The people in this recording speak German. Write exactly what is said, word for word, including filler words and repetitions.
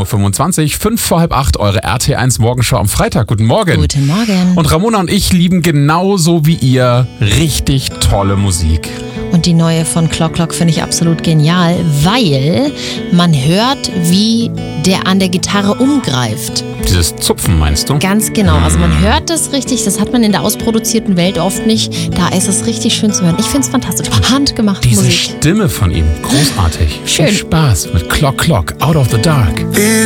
Uhr fünfundzwanzig, fünf vor halb acht, eure R T eins Morgenschau am Freitag. Guten Morgen. Guten Morgen. Und Ramona und ich lieben genauso wie ihr richtig tolle Musik. Und die neue von Clock Clock finde ich absolut genial, weil man hört, wie der an der Gitarre umgreift. Dieses Zupfen meinst du? Ganz genau. Also man hört das richtig, das hat man in der ausproduzierten Welt oft nicht. Da ist es richtig schön zu hören. Ich finde es fantastisch. Handgemachte Diese Musik. Stimme von ihm, großartig. Schön. Viel Spaß mit Clock Clock, Out of the Dark.